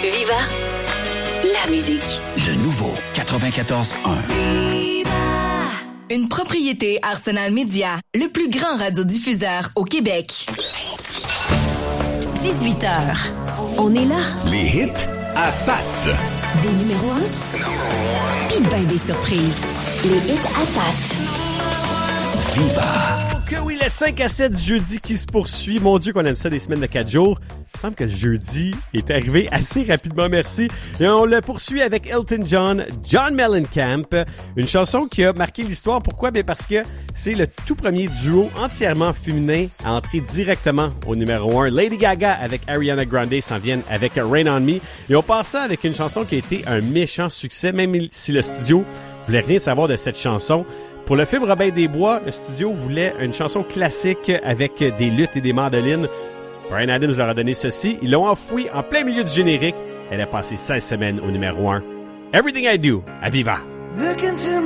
Viva, la musique. Le nouveau 94.1. Une propriété Arsenal Media, le plus grand radiodiffuseur au Québec. 18h. On est là. Les hits à patte. Des numéros 1. Puis ben des surprises. Les hits à patte. Viva. Que oui, le 5 à 7 du jeudi qui se poursuit. Mon Dieu qu'on aime ça des semaines de 4 jours. Il semble que le jeudi est arrivé assez rapidement, merci. Et on le poursuit avec Elton John, John Mellencamp. Une chanson qui a marqué l'histoire. Pourquoi? Bien parce que c'est le tout premier duo entièrement féminin à entrer directement au numéro 1. Lady Gaga avec Ariana Grande s'en viennent avec Rain on Me. Et on passe ça avec une chanson qui a été un méchant succès, même si le studio voulait rien savoir de cette chanson. Pour le film Robin des Bois, le studio voulait une chanson classique avec des luttes et des mandolines. Bryan Adams leur a donné ceci. Ils l'ont enfoui en plein milieu du générique. Elle a passé 16 semaines au numéro 1. Everything I Do, à Viva.